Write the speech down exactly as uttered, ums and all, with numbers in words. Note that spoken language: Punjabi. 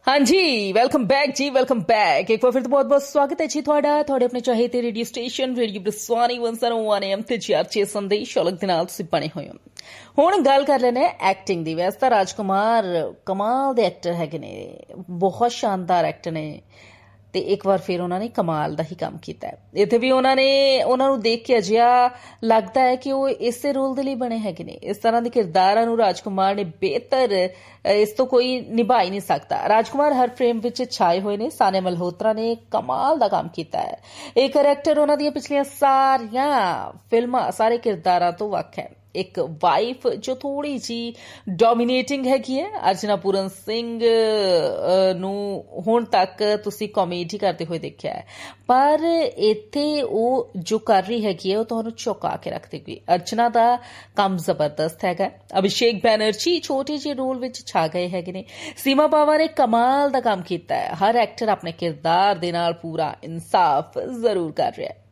हाँ जी, वेलकम बैक जी, वेलकम बैक। एक बार फिर तो बहुत बहुत स्वागत है जी ਤੁਹਾਡਾ ਤੁਹਾਡੇ ਆਪਣੇ ਚਾਹੀਦੇ radio station radio ਬ੍ਰਿਸਵਾਨੀ one oh one A M ਤੇ ਚਰਚੇ ਸੰਦੇਸ਼ ਅਲੱਗ ਦੇ ਨਾਲ ਤੁਸੀਂ ਬਣੇ ਹੋਏ ਹੋ। ਹੁਣ ਗੱਲ ਕਰ ਲੈਣੇ ਐਕਟਿੰਗ ਦੀ। ਵੈਸੇ ਤਾਂ ਰਾਜਕੁਮਾਰ ਕਮਾਲ ਦੇ ਐਕਟਰ ਹੈਗੇ ਨੇ, ਬਹੁਤ ਸ਼ਾਨਦਾਰ ਐਕਟਰ ਨੇ ਤੇ ਇੱਕ ਵਾਰ ਫਿਰ ਉਹਨਾਂ ਨੇ ਕਮਾਲ ਦਾ ਹੀ ਕੰਮ ਕੀਤਾ ਹੈ। ਇੱਥੇ ਵੀ ਉਹਨਾਂ ਨੇ ਉਹਨਾਂ ਨੂੰ ਦੇਖ ਕੇ ਅਜਿਹਾ ਲੱਗਦਾ ਹੈ ਕਿ ਉਹ ਇਸੇ ਰੋਲ ਦੇ ਲਈ ਬਣੇ ਹੈਗੇ ਨੇ। ਇਸ ਤਰ੍ਹਾਂ ਦੇ ਕਿਰਦਾਰਾਂ ਨੂੰ ਰਾਜਕੁਮਾਰ ਨੇ ਬਿਹਤਰ ਇਸ ਤੋਂ ਕੋਈ ਨਿਭਾ ਹੀ ਨਹੀਂ ਸਕਦਾ। ਰਾਜਕੁਮਾਰ ਹਰ ਫਰੇਮ ਵਿੱਚ ਛਾਏ ਹੋਏ ਨੇ। ਸਾਨੀਆ ਮਲਹੋਤਰਾ ਨੇ ਕਮਾਲ ਦਾ ਕੰਮ ਕੀਤਾ ਹੈ। ਇਹ ਕਰੈਕਟਰ ਉਹਨਾਂ ਦੀਆਂ ਪਿਛਲੀਆਂ ਸਾਰੀਆਂ ਫਿਲਮਾਂ ਸਾਰੇ ਕਿਰਦਾਰਾਂ ਤੋਂ ਵੱਖ ਹੈ। ਇੱਕ ਵਾਈਫ ਜੋ ਥੋੜੀ ਜੀ ਡੋਮੀਨੇਟਿੰਗ ਹੈਗੀ ਹੈ। ਅਰਚਨਾ ਪੂਰਨ ਸਿੰਘ ਨੂੰ ਹੁਣ ਤੱਕ ਤੁਸੀਂ ਕਾਮੇਡੀ ਕਰਦੇ ਹੋਏ ਦੇਖਿਆ ਹੈ, ਪਰ ਇੱਥੇ ਉਹ ਜੋ ਕਰ ਰਹੀ ਹੈਗੀ ਹੈ ਉਹ ਤੁਹਾਨੂੰ ਚੌਂਕਾ ਕੇ ਰੱਖ ਦੇਗੀ। ਅਰਚਨਾ ਦਾ ਕੰਮ ਜ਼ਬਰਦਸਤ ਹੈਗਾ। ਅਭਿਸ਼ੇਕ ਬੈਨਰਜੀ ਛੋਟੇ ਜਿਹੇ ਰੋਲ ਵਿੱਚ ਛਾ ਗਏ ਹੈਗੇ ਨੇ। ਸੀਮਾ ਬਾਵਾ ਨੇ ਕਮਾਲ ਦਾ ਕੰਮ ਕੀਤਾ ਹੈ। ਹਰ ਐਕਟਰ ਆਪਣੇ ਕਿਰਦਾਰ ਦੇ ਨਾਲ ਪੂਰਾ ਇਨਸਾਫ ਜ਼ਰੂਰ ਕਰ ਰਿਹਾ ਹੈ।